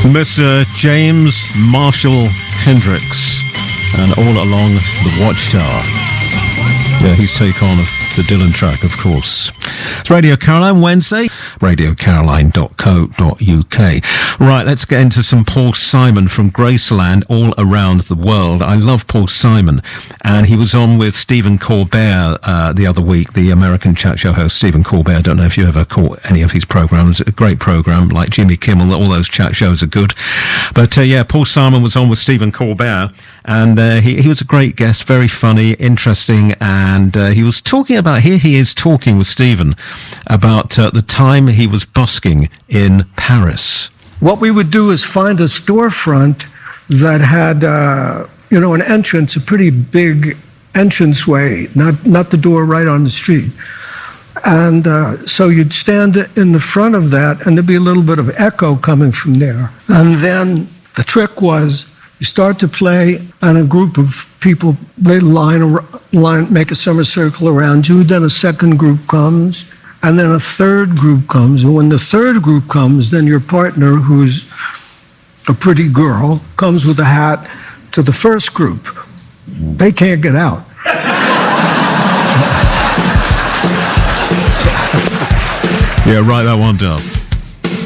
Mr. James Marshall Hendricks, and All Along the Watchtower. Yeah, his take on the Dylan track, of course. It's Radio Caroline Wednesday, radiocaroline.co.uk. Right, let's get into some Paul Simon from Graceland, All Around the World. I love Paul Simon, and he was on with Stephen Colbert the other week, the American chat show host Stephen Colbert. I don't know if you ever caught any of his programs. A great program, like Jimmy Kimmel. All those chat shows are good. But yeah, Paul Simon was on with Stephen Colbert, and he was a great guest, very funny, interesting, and he was talking about, here he is talking with Stephen about the time he was busking in Paris. What we would do is find a storefront that had, an entrance, a pretty big entranceway, not the door right on the street. And so you'd stand in the front of that, and there'd be a little bit of echo coming from there. And then the trick was, you start to play, and a group of people, they line, make a semicircle around you. Then a second group comes, and then a third group comes. And when the third group comes, then your partner, who's a pretty girl, comes with a hat to the first group. They can't get out. Yeah, write that one down.